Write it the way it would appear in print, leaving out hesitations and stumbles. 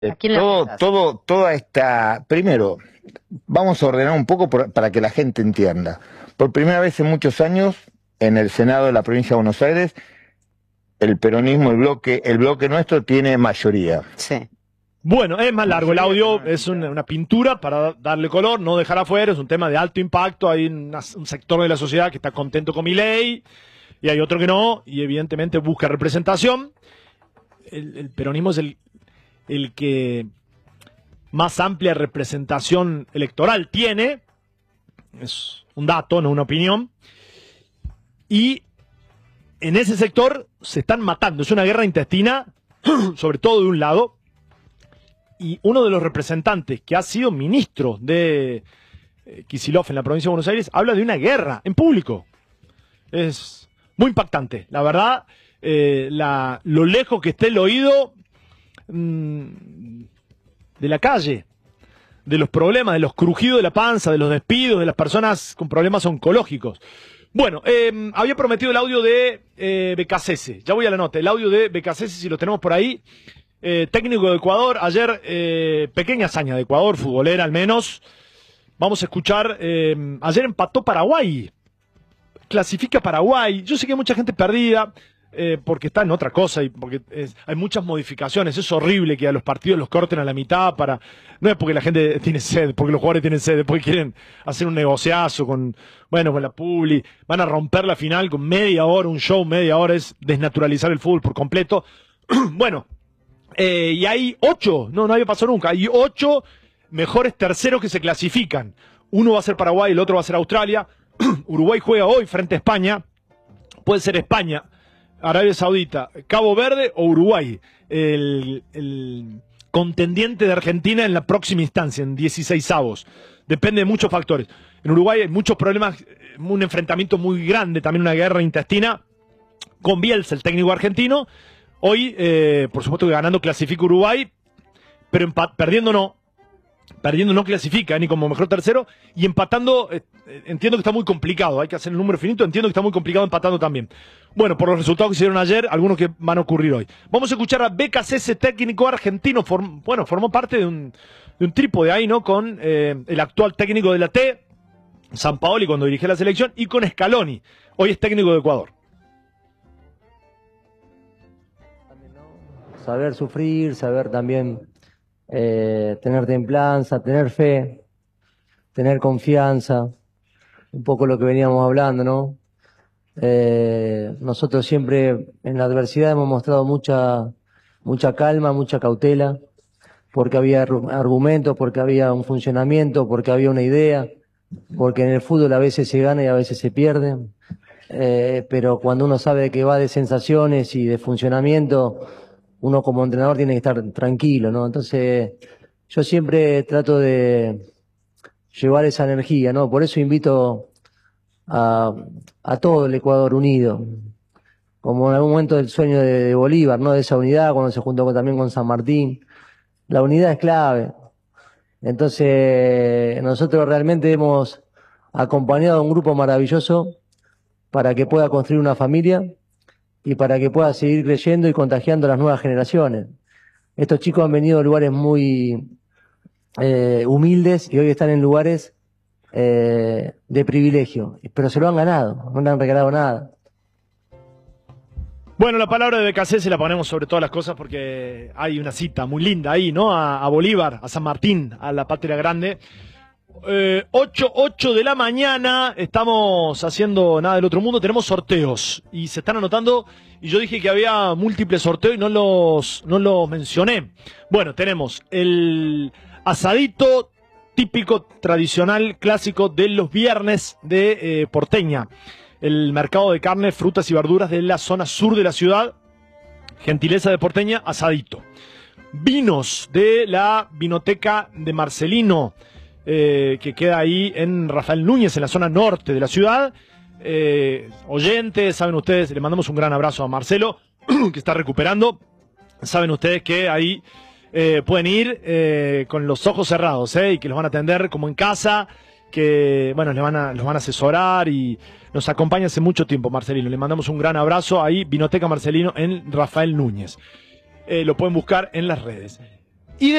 ¿A quién le apuntás? Toda esta... Primero, vamos a ordenar un poco para que la gente entienda. Por primera vez en muchos años, en el Senado de la Provincia de Buenos Aires, el peronismo, el bloque nuestro tiene mayoría. Sí. Bueno, es más largo el audio, es una pintura para darle color, no dejar afuera, es un tema de alto impacto, hay un sector de la sociedad que está contento con Milei y hay otro que no, y evidentemente busca representación. El peronismo es el que más amplia representación electoral tiene, es un dato, no una opinión, y en ese sector se están matando, es una guerra intestina, sobre todo de un lado, y uno de los representantes que ha sido ministro de Kicillof en la provincia de Buenos Aires habla de una guerra en público. Es muy impactante, la verdad, lo lejos que esté el oído de la calle, de los problemas, de los crujidos de la panza, de los despidos, de las personas con problemas oncológicos. Bueno, había prometido el audio de Becasese, ya voy a la nota, el audio de Becasese, si lo tenemos por ahí. Técnico de Ecuador, ayer pequeña hazaña de Ecuador, futbolera al menos. Vamos a escuchar, ayer empató Paraguay, clasifica Paraguay. Yo sé que hay mucha gente perdida porque está en otra cosa y porque hay muchas modificaciones. Es horrible que a los partidos los corten a la mitad no es porque la gente tiene sed, porque los jugadores tienen sed, porque quieren hacer un negociazo con la Publi, van a romper la final con media hora, un show media hora, es desnaturalizar el fútbol por completo. Bueno. Y hay 8, no había pasado nunca, hay 8 mejores terceros que se clasifican. Uno va a ser Paraguay, el otro va a ser Australia. Uruguay juega hoy frente a España. Puede ser España, Arabia Saudita, Cabo Verde o Uruguay. El contendiente de Argentina en la próxima instancia, en 16avos. Depende de muchos factores. En Uruguay hay muchos problemas, un enfrentamiento muy grande, también una guerra intestina con Bielsa, el técnico argentino. Hoy, por supuesto que ganando clasifica Uruguay, pero perdiendo no clasifica, ni como mejor tercero, y empatando, entiendo que está muy complicado, hay que hacer el número finito, entiendo que está muy complicado empatando también. Bueno, por los resultados que hicieron ayer, algunos que van a ocurrir hoy. Vamos a escuchar a Becasese, técnico argentino, formó parte de un trípode ahí, ¿no? Con el actual técnico de la T, Sampaoli, cuando dirigía la selección, y con Scaloni, hoy es técnico de Ecuador. Saber sufrir, saber también tener templanza, tener fe, tener confianza, un poco lo que veníamos hablando, ¿no? Nosotros siempre en la adversidad hemos mostrado mucha calma, mucha cautela, porque había argumentos, porque había un funcionamiento, porque había una idea, porque en el fútbol a veces se gana y a veces se pierde, pero cuando uno sabe que va de sensaciones y de funcionamiento, uno como entrenador tiene que estar tranquilo, ¿no? Entonces, yo siempre trato de llevar esa energía, ¿no? Por eso invito a todo el Ecuador unido, como en algún momento del sueño de Bolívar, ¿no? De esa unidad, cuando se juntó también con San Martín. La unidad es clave. Entonces, nosotros realmente hemos acompañado a un grupo maravilloso para que pueda construir una familia y para que pueda seguir creyendo y contagiando a las nuevas generaciones. Estos chicos han venido de lugares muy humildes y hoy están en lugares de privilegio, pero se lo han ganado, no le han regalado nada. Bueno, la palabra de Becasese la ponemos sobre todas las cosas porque hay una cita muy linda ahí, ¿no? A Bolívar, a San Martín, a la patria grande. 8 de la mañana, estamos haciendo nada del otro mundo, tenemos sorteos y se están anotando y yo dije que había múltiples sorteos y no los mencioné. Bueno, tenemos el asadito típico, tradicional, clásico de los viernes de Porteña, el mercado de carne, frutas y verduras de la zona sur de la ciudad, gentileza de Porteña, asadito. Vinos de la vinoteca de Marcelino, que queda ahí en Rafael Núñez, en la zona norte de la ciudad. Oyentes, saben ustedes, le mandamos un gran abrazo a Marcelo, que está recuperando. Saben ustedes que ahí pueden ir con los ojos cerrados, y que los van a atender como en casa, que bueno, los van a asesorar y nos acompaña hace mucho tiempo Marcelino. Le mandamos un gran abrazo ahí, Vinoteca Marcelino en Rafael Núñez. Lo pueden buscar en las redes.